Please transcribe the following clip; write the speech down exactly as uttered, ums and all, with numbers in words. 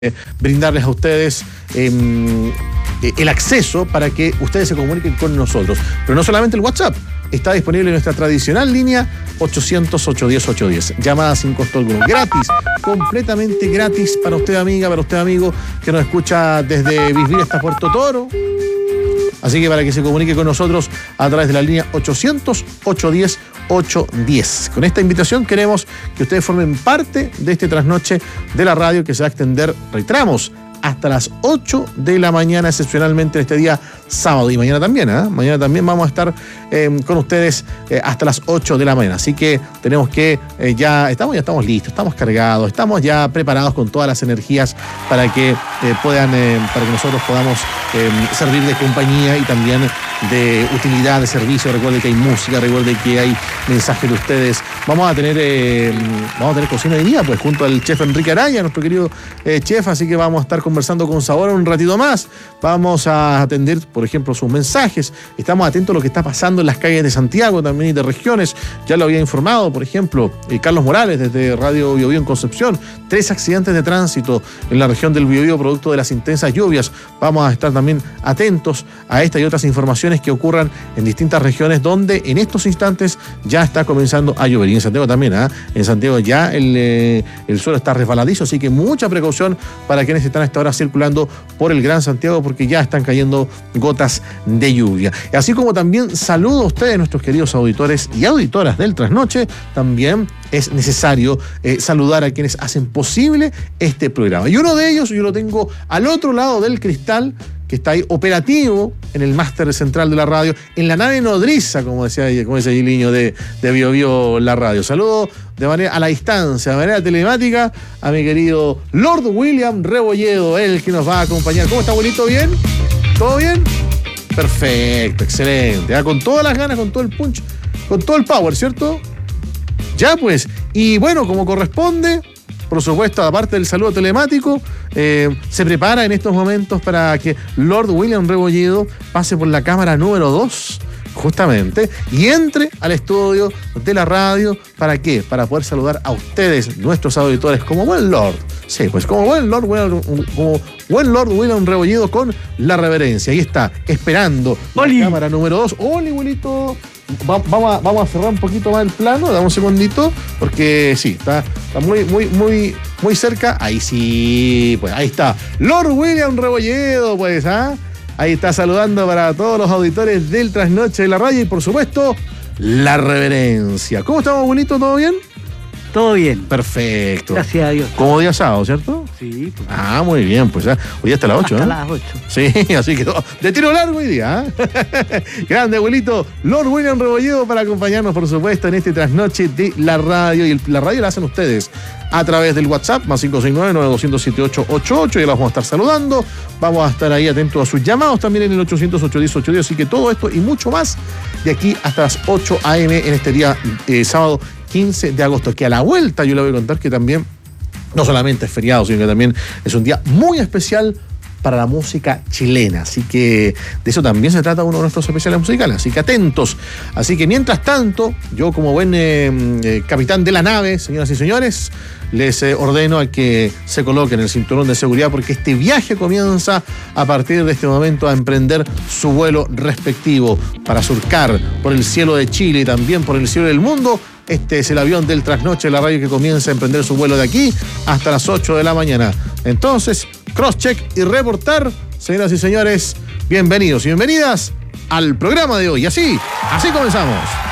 Eh, brindarles a ustedes eh, el acceso para que ustedes se comuniquen con nosotros. Pero no solamente el WhatsApp, está disponible en nuestra tradicional línea ochocientos, ochocientos diez, ochocientos diez. Llamada sin costo alguno, gratis, completamente gratis para usted, amiga, para usted, amigo, que nos escucha desde Bisbee hasta Puerto Toro. Así que para que se comunique con nosotros a través de la línea ochocientos, ochocientos diez, ochocientos diez. Con esta invitación queremos que ustedes formen parte de este trasnoche de la radio que se va a extender, reiteramos, hasta las ocho de la mañana, excepcionalmente en este día sábado. Y mañana también, ¿eh? Mañana también vamos a estar eh, con ustedes eh, hasta las ocho de la mañana. Así que tenemos que, eh, ya estamos ya estamos listos, estamos cargados, estamos ya preparados con todas las energías para que eh, puedan, eh, para que nosotros podamos eh, servir de compañía y también de utilidad, de servicio. Recuerde que hay música, recuerde que hay mensajes de ustedes. Vamos a tener eh, vamos a tener cocina de día, pues, junto al chef Enrique Araya, nuestro querido eh, chef, así que vamos a estar conversando con sabor un ratito más. Vamos a atender, por ejemplo, sus mensajes. Estamos atentos a lo que está pasando en las calles de Santiago también y de regiones. Ya lo había informado, por ejemplo, eh, Carlos Morales desde Radio Biobío en Concepción. Tres accidentes de tránsito en la región del Biobío producto de las intensas lluvias. Vamos a estar también atentos a esta y otras informaciones que ocurran en distintas regiones donde en estos instantes ya está comenzando a llover. Y en Santiago también, ¿eh? En Santiago ya el, eh, el suelo está resbaladizo, así que mucha precaución para quienes están a esta hora circulando por el Gran Santiago, porque ya están cayendo gotas de lluvia. Así como también saludo a ustedes, nuestros queridos auditores y auditoras del Trasnoche. También es necesario eh, saludar a quienes hacen posible este programa. Y uno de ellos yo lo tengo al otro lado del cristal, que está ahí operativo en el máster central de la radio, en la nave nodriza, como decía, como decía Giliño de, de Bio Bio la radio. Saludo de manera a la distancia, de manera telemática, a mi querido Lord William Rebolledo, él que nos va a acompañar. ¿Cómo está, abuelito? ¿Bien? ¿Todo bien? Perfecto, excelente. ¿Ah? Con todas las ganas, con todo el punch, con todo el power, ¿cierto? Ya pues, y bueno, como corresponde, por supuesto, aparte del saludo telemático, eh, se prepara en estos momentos para que Lord William Rebolledo pase por la cámara número dos, justamente, y entre al estudio de la radio. ¿Para qué? Para poder saludar a ustedes, nuestros auditores, como buen Lord. Sí, pues como buen Lord, como buen Lord William Rebolledo, con la reverencia. Ahí está, esperando Oli. La cámara número dos. ¡Hola, abuelito! Va, vamos, a, vamos a cerrar un poquito más el plano, dame un segundito, porque sí, está, está muy, muy, muy, muy cerca. Ahí sí, pues ahí está. Lord William Rebolledo, pues, ¿ah? Ahí está saludando para todos los auditores del Trasnoche de la radio y, por supuesto, la reverencia. ¿Cómo estamos, abuelito? ¿Todo bien? Todo bien. Perfecto. Gracias a Dios. Como día sábado, ¿cierto? Sí. Pues, ah, muy bien, pues ya. Hoy hasta las ocho, hasta ¿eh? las ocho. Sí, así que de tiro largo hoy día, ¿eh? Grande, abuelito. Lord William Rebolledo para acompañarnos, por supuesto, en este trasnoche de la radio. Y el, la radio la hacen ustedes a través del WhatsApp, más cinco seis nueve, nueve dos cero siete, ocho ocho ocho. Y la vamos a estar saludando. Vamos a estar ahí atentos a sus llamados también en el ochocientos, ochocientos diez, ochocientos diez. Así que todo esto y mucho más de aquí hasta las ocho a eme en este día eh, sábado quince de agosto, que a la vuelta yo le voy a contar que también no solamente es feriado, sino que también es un día muy especial para la música chilena. Así que de eso también se trata uno de nuestros especiales musicales. Así que atentos. Así que mientras tanto, yo como buen eh, eh, capitán de la nave, señoras y señores, les eh, ordeno a que se coloquen el cinturón de seguridad, porque este viaje comienza a partir de este momento a emprender su vuelo respectivo para surcar por el cielo de Chile y también por el cielo del mundo. Este es el avión del Trasnoche de la radio que comienza a emprender su vuelo de aquí hasta las ocho de la mañana. Entonces, cross-check y reportar. Señoras y señores, bienvenidos y bienvenidas al programa de hoy. Así, así comenzamos.